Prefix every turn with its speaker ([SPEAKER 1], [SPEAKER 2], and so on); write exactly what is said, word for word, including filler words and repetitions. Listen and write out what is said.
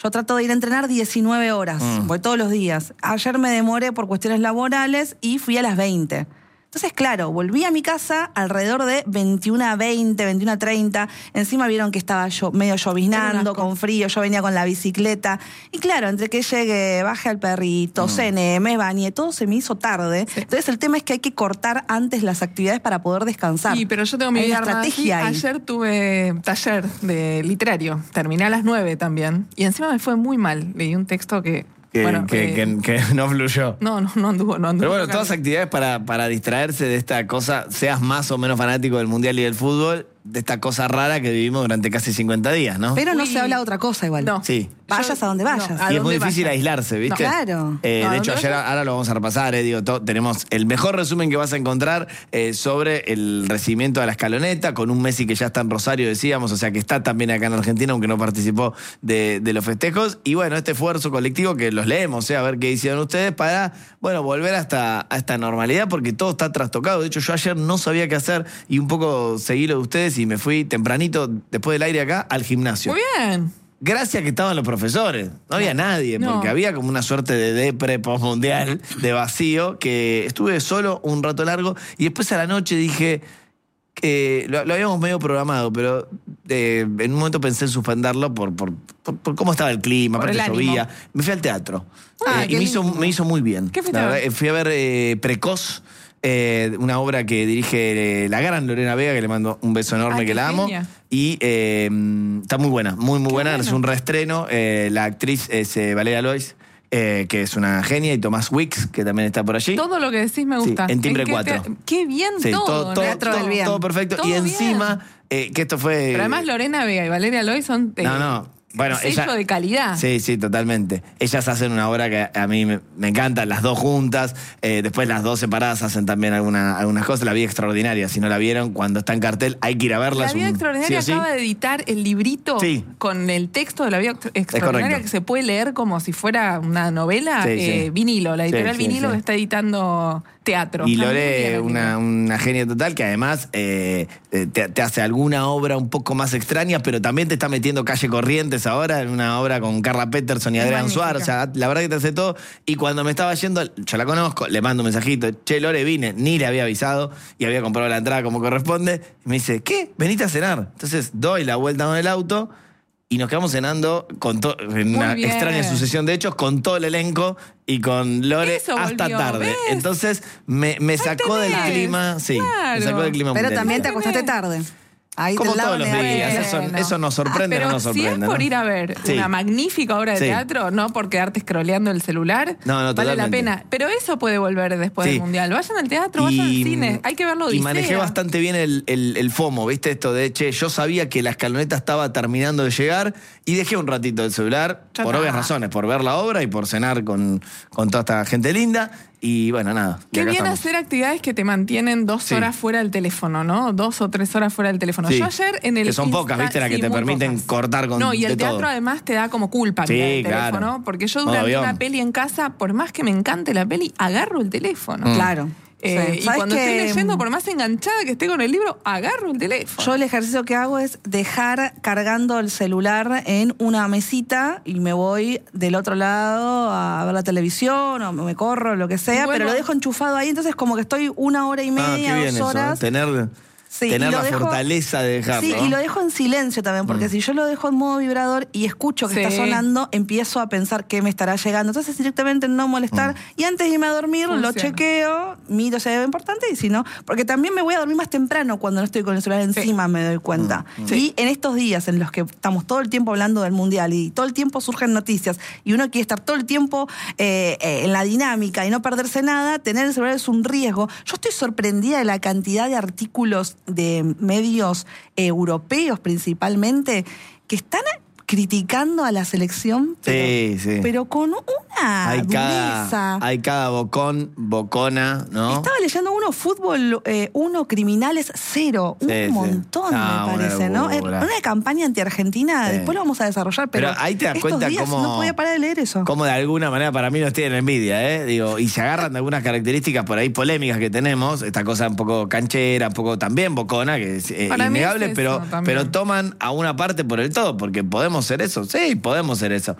[SPEAKER 1] Yo trato de ir a entrenar diecinueve horas,
[SPEAKER 2] Mm.
[SPEAKER 1] voy todos los días. Ayer me demoré por cuestiones laborales y fui a las veinte. Entonces, claro, volví a mi casa alrededor de veintiuna a veinte, veintiuna a treinta. Encima vieron que estaba yo medio lloviznando, con frío. Yo venía con la bicicleta. Y claro, entre que llegué, bajé al perrito,
[SPEAKER 2] Mm.
[SPEAKER 1] cené, me bañé, todo se me hizo tarde.
[SPEAKER 3] Sí.
[SPEAKER 1] Entonces, el tema es que hay que cortar antes las actividades para poder descansar.
[SPEAKER 3] Sí, pero yo tengo mi
[SPEAKER 1] Hay
[SPEAKER 3] vida
[SPEAKER 1] una
[SPEAKER 3] armada
[SPEAKER 1] estrategia
[SPEAKER 3] así.
[SPEAKER 1] ahí.
[SPEAKER 3] Ayer tuve taller de literario. Terminé a las nueve también. Y encima me fue muy mal. Leí un texto que...
[SPEAKER 2] Que,
[SPEAKER 3] bueno,
[SPEAKER 2] que,
[SPEAKER 3] eh,
[SPEAKER 2] que- que no fluyó.
[SPEAKER 3] No, no, no anduvo, no anduvo.
[SPEAKER 2] Pero bueno, todas actividades para, para distraerse de esta cosa, seas más o menos fanático del Mundial y del fútbol, de esta cosa rara que vivimos durante casi cincuenta días, ¿no?
[SPEAKER 1] Pero no
[SPEAKER 3] Uy.
[SPEAKER 1] se habla de otra cosa igual.
[SPEAKER 3] No.
[SPEAKER 2] Sí.
[SPEAKER 1] Vayas
[SPEAKER 3] Yo-
[SPEAKER 1] a donde vayas.
[SPEAKER 3] no,
[SPEAKER 2] Y es muy
[SPEAKER 3] dónde
[SPEAKER 2] difícil
[SPEAKER 3] vayas.
[SPEAKER 2] aislarse, ¿viste?
[SPEAKER 1] No, claro.
[SPEAKER 2] Eh,
[SPEAKER 3] No,
[SPEAKER 2] de
[SPEAKER 3] ¿a
[SPEAKER 2] hecho,
[SPEAKER 3] dónde
[SPEAKER 2] ayer,
[SPEAKER 3] vayas?
[SPEAKER 2] ahora lo vamos a repasar, eh, digo, to- tenemos el mejor resumen que vas a encontrar eh, sobre el recibimiento de la escaloneta, con un Messi que ya está en Rosario, decíamos, o sea que está también acá en Argentina, aunque no participó de, de los festejos. Y bueno, este esfuerzo colectivo que los leemos, eh, a ver qué hicieron ustedes para, bueno, volver hasta a esta normalidad, porque todo está trastocado. De hecho, yo ayer no sabía qué hacer y un poco seguí lo de ustedes y me fui tempranito, después del aire acá, al gimnasio.
[SPEAKER 3] Muy bien.
[SPEAKER 2] Gracias que estaban los profesores. No había nadie,
[SPEAKER 3] No.
[SPEAKER 2] porque había como una suerte de depre postmundial, de vacío, que estuve solo un rato largo y después a la noche dije, que lo, lo habíamos medio programado, pero eh, en un momento pensé en suspenderlo por, por, por, por cómo estaba el clima,
[SPEAKER 3] Por
[SPEAKER 2] aparte
[SPEAKER 3] el
[SPEAKER 2] llovía.
[SPEAKER 3] ánimo.
[SPEAKER 2] Me fui al teatro.
[SPEAKER 3] Ah,
[SPEAKER 2] Eh,
[SPEAKER 3] qué
[SPEAKER 2] y me hizo,
[SPEAKER 3] lindo.
[SPEAKER 2] me hizo muy bien.
[SPEAKER 3] ¿Qué fuiste
[SPEAKER 2] La
[SPEAKER 3] a ver?
[SPEAKER 2] verdad, eh, fui a ver eh, Precoz, eh, una obra que dirige eh, la gran Lorena Vega, que le mando un beso enorme,
[SPEAKER 3] Ay,
[SPEAKER 2] que
[SPEAKER 3] qué
[SPEAKER 2] la amo.
[SPEAKER 3] genia.
[SPEAKER 2] Y eh, está muy buena, muy, muy
[SPEAKER 3] Qué
[SPEAKER 2] buena.
[SPEAKER 3] bueno.
[SPEAKER 2] Es un reestreno. Eh, la actriz es eh, Valeria Lois, eh, que es una genia, y Tomás Wicks, que también está por allí.
[SPEAKER 3] Todo lo que decís me
[SPEAKER 2] Sí,
[SPEAKER 3] gusta.
[SPEAKER 2] en Timbre
[SPEAKER 3] ¿En qué
[SPEAKER 2] cuatro.
[SPEAKER 3] te- Qué bien
[SPEAKER 2] Sí,
[SPEAKER 3] todo,
[SPEAKER 2] todo,
[SPEAKER 3] ¿no?
[SPEAKER 2] todo,
[SPEAKER 1] Teatro del
[SPEAKER 2] todo-
[SPEAKER 1] bien.
[SPEAKER 2] todo perfecto.
[SPEAKER 3] Todo
[SPEAKER 2] y
[SPEAKER 3] bien.
[SPEAKER 2] encima, eh, que esto fue...
[SPEAKER 3] Pero además Lorena Vega y Valeria Loy son eh,
[SPEAKER 2] No, no. Bueno,
[SPEAKER 3] sello
[SPEAKER 2] ella-
[SPEAKER 3] de calidad.
[SPEAKER 2] Sí, sí, totalmente. Ellas hacen una obra que a mí me, me encanta, las dos juntas. Eh, después las dos separadas hacen también alguna, algunas cosas. La Vida Extraordinaria, si no la vieron, cuando está en cartel hay que ir a verla.
[SPEAKER 3] La
[SPEAKER 2] es
[SPEAKER 3] Vida
[SPEAKER 2] un-
[SPEAKER 3] Extraordinaria
[SPEAKER 2] sí o sí.
[SPEAKER 3] acaba de editar el librito
[SPEAKER 2] Sí.
[SPEAKER 3] con el texto de La Vida Extraordinaria
[SPEAKER 2] correcto.
[SPEAKER 3] que se puede leer como si fuera una novela.
[SPEAKER 2] Sí,
[SPEAKER 3] eh,
[SPEAKER 2] sí.
[SPEAKER 3] Vinilo, la editorial
[SPEAKER 2] Sí, sí,
[SPEAKER 3] Vinilo
[SPEAKER 2] sí.
[SPEAKER 3] que está editando teatro.
[SPEAKER 2] Y
[SPEAKER 3] Está muy
[SPEAKER 2] Lore,
[SPEAKER 3] bien el
[SPEAKER 2] una,
[SPEAKER 3] libro.
[SPEAKER 2] una genia total que además eh, eh, te, te hace alguna obra un poco más extraña, pero también te está metiendo Calle Corrientes ahora, en una obra con Carla Peterson y
[SPEAKER 3] Es
[SPEAKER 2] Adrián
[SPEAKER 3] magnífica.
[SPEAKER 2] Suárez. O sea, la verdad que te hace todo. Y cuando me estaba yendo, yo la conozco, le mando un mensajito, che, Lore, vine, ni le había avisado y había comprado la entrada como corresponde. Y me dice, ¿qué? Venite a cenar. Entonces doy la vuelta con el auto. Y nos quedamos cenando con to- en
[SPEAKER 3] Muy
[SPEAKER 2] una
[SPEAKER 3] bien.
[SPEAKER 2] extraña sucesión de hechos con todo el elenco y con Lore
[SPEAKER 3] Eso
[SPEAKER 2] hasta
[SPEAKER 3] volvió,
[SPEAKER 2] tarde.
[SPEAKER 3] ¿ves?
[SPEAKER 2] Entonces me, me sacó del
[SPEAKER 3] tenés.
[SPEAKER 2] clima, sí,
[SPEAKER 3] Claro.
[SPEAKER 2] me sacó del clima
[SPEAKER 1] Pero
[SPEAKER 2] mundialista.
[SPEAKER 1] también te
[SPEAKER 3] Tenés.
[SPEAKER 1] acostaste tarde. Ahí
[SPEAKER 2] Como
[SPEAKER 1] del lado
[SPEAKER 2] todos los
[SPEAKER 1] negativo.
[SPEAKER 2] días, eso,
[SPEAKER 3] Bueno.
[SPEAKER 2] eso nos sorprende,
[SPEAKER 3] Ah, pero
[SPEAKER 2] no nos sorprende.
[SPEAKER 3] si es por
[SPEAKER 2] ¿no?
[SPEAKER 3] ir a ver
[SPEAKER 2] Sí.
[SPEAKER 3] una magnífica obra de
[SPEAKER 2] Sí.
[SPEAKER 3] teatro, no por quedarte scrolleando el celular,
[SPEAKER 2] No, no,
[SPEAKER 3] vale la
[SPEAKER 2] totalmente.
[SPEAKER 3] pena. Pero eso puede volver después
[SPEAKER 2] Sí.
[SPEAKER 3] del Mundial. Vayan al teatro, vayan al cine, hay que verlo
[SPEAKER 2] Y
[SPEAKER 3] Odisea.
[SPEAKER 2] manejé bastante bien el, el, el FOMO, ¿viste? Esto de, che, yo sabía que la escaloneta estaba terminando de llegar y dejé un ratito el celular,
[SPEAKER 3] Ya
[SPEAKER 2] por
[SPEAKER 3] está.
[SPEAKER 2] obvias razones, por ver la obra y por cenar con, con toda esta gente linda. Y bueno, nada. y
[SPEAKER 3] Qué
[SPEAKER 2] acá
[SPEAKER 3] bien
[SPEAKER 2] estamos.
[SPEAKER 3] hacer actividades que te mantienen dos
[SPEAKER 2] Sí.
[SPEAKER 3] horas fuera del teléfono, ¿no? Dos o tres horas fuera del teléfono.
[SPEAKER 2] Sí.
[SPEAKER 3] Yo ayer en el
[SPEAKER 2] Que son pocas,
[SPEAKER 3] Insta-
[SPEAKER 2] ¿viste? Las que
[SPEAKER 3] sí,
[SPEAKER 2] te
[SPEAKER 3] muy
[SPEAKER 2] permiten
[SPEAKER 3] pocas.
[SPEAKER 2] cortar con
[SPEAKER 3] No, y el
[SPEAKER 2] de
[SPEAKER 3] teatro
[SPEAKER 2] todo.
[SPEAKER 3] además te da como culpa
[SPEAKER 2] Sí,
[SPEAKER 3] mirar el
[SPEAKER 2] claro.
[SPEAKER 3] teléfono, porque yo
[SPEAKER 2] Modo
[SPEAKER 3] durante
[SPEAKER 2] avión.
[SPEAKER 3] una peli en casa, por más que me encante la peli, agarro el teléfono.
[SPEAKER 2] Mm.
[SPEAKER 1] Claro.
[SPEAKER 3] Eh,
[SPEAKER 1] Sí.
[SPEAKER 3] y
[SPEAKER 1] ¿Sabes
[SPEAKER 3] cuando
[SPEAKER 1] qué?
[SPEAKER 3] estoy leyendo, por más enganchada que esté con el libro, agarro el teléfono.
[SPEAKER 1] Yo el ejercicio que hago es dejar cargando el celular en una mesita y me voy del otro lado a ver la televisión o me corro, lo que sea,
[SPEAKER 3] Bueno.
[SPEAKER 1] pero lo dejo enchufado ahí, entonces como que estoy una hora y
[SPEAKER 2] Ah,
[SPEAKER 1] media,
[SPEAKER 2] qué bien
[SPEAKER 1] dos
[SPEAKER 2] eso,
[SPEAKER 1] horas.
[SPEAKER 2] ¿eh? Tener,
[SPEAKER 1] Sí,
[SPEAKER 2] tener
[SPEAKER 1] y lo
[SPEAKER 2] la
[SPEAKER 1] dejo-
[SPEAKER 2] fortaleza de dejarlo.
[SPEAKER 1] Sí,
[SPEAKER 2] ¿no?
[SPEAKER 1] y lo dejo en silencio también, porque
[SPEAKER 2] Mm.
[SPEAKER 1] si yo lo dejo en modo vibrador y escucho que
[SPEAKER 3] Sí.
[SPEAKER 1] está sonando, empiezo a pensar qué me estará llegando. Entonces directamente no molestar. Y antes de irme a dormir, lo
[SPEAKER 3] Funciona.
[SPEAKER 1] chequeo, miro si hay algo importante y si no, porque también me voy a dormir más temprano cuando no estoy con el celular encima, me doy cuenta.
[SPEAKER 3] Sí.
[SPEAKER 1] Y en estos días en los que estamos todo el tiempo hablando del Mundial y todo el tiempo surgen noticias y uno quiere estar todo el tiempo eh, eh, en la dinámica y no perderse nada, tener el celular es un riesgo. Yo estoy sorprendida de la cantidad de artículos de medios europeos principalmente que están criticando a la selección, pero,
[SPEAKER 2] Sí, sí.
[SPEAKER 1] pero con una
[SPEAKER 2] hay,
[SPEAKER 1] dureza.
[SPEAKER 2] cada, hay cada bocón, bocona, ¿no?
[SPEAKER 1] Estaba leyendo uno, fútbol eh, uno, criminales cero.
[SPEAKER 2] Sí, sí.
[SPEAKER 1] Un montón,
[SPEAKER 2] Ah,
[SPEAKER 1] me
[SPEAKER 2] una
[SPEAKER 1] parece, ¿no? Es
[SPEAKER 2] locura.
[SPEAKER 1] una campaña anti-argentina,
[SPEAKER 2] Sí.
[SPEAKER 1] después lo vamos a desarrollar, pero,
[SPEAKER 2] Pero ahí te das
[SPEAKER 1] estos
[SPEAKER 2] cuenta
[SPEAKER 1] días
[SPEAKER 2] cómo-
[SPEAKER 1] no podía parar de leer eso.
[SPEAKER 2] Como de alguna manera para mí nos tienen envidia, ¿eh? Digo, y se agarran de algunas características por ahí polémicas que tenemos, esta cosa un poco canchera, un poco también bocona, que es eh,
[SPEAKER 3] Para mí
[SPEAKER 2] innegable,
[SPEAKER 3] es eso
[SPEAKER 2] pero,
[SPEAKER 3] también.
[SPEAKER 2] pero toman a una parte por el todo, porque podemos ser eso, sí, podemos ser eso.